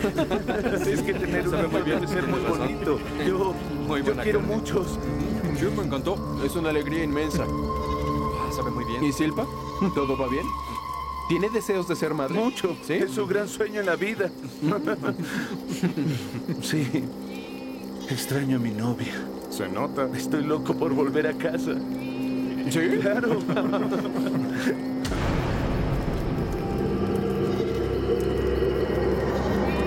Es que tener una muy bien, debe ser muy tienes razón. bonito. Muy Yo buena quiero carne. muchos. Sí, me encantó. Es una alegría inmensa. Sabe muy bien. ¿Y Silpa? ¿Todo va bien? ¿Tiene deseos de ser madre? Mucho. ¿Sí? Es su gran sueño en la vida. Sí. Extraño a mi novia. Se nota. Estoy loco por volver a casa. ¿Sí? Claro.